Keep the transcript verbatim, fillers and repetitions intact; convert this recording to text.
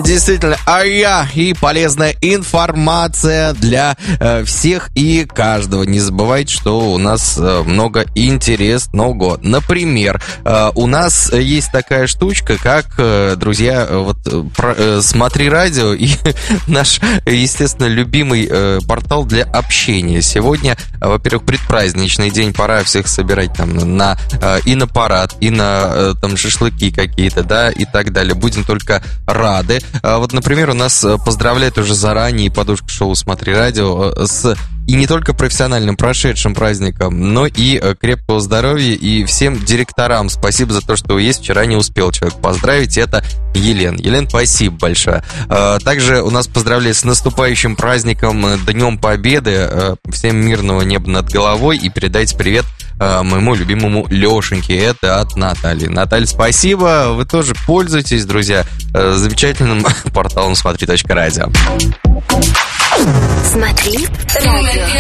Действительно, а я и полезная информация для э, всех и каждого. Не забывайте, что у нас э, много интересного. Например, э, у нас есть такая штучка, как, э, друзья, вот про, э, «Смотри радио» и наш, естественно, любимый э, портал для общения. Сегодня, э, во-первых, предпраздничный день, пора всех собирать там на, э, и на парад, и на э, там шашлыки какие-то, да, и так далее. Будем только рады. Вот, например, у нас поздравляют уже заранее подушка шоу «Смотри радио» с и не только профессиональным прошедшим праздником, но и крепкого здоровья. И всем директорам спасибо за то, что вы есть. Вчера не успел человек поздравить. Это Елена. Елена, спасибо большое. Также у нас поздравляют с наступающим праздником Днем Победы. Всем мирного неба над головой. И передайте привет моему любимому Лешеньке. Это от Натальи. Наталья, спасибо. Вы тоже пользуйтесь, друзья, замечательным порталом смотри точка радио. Смотри радио.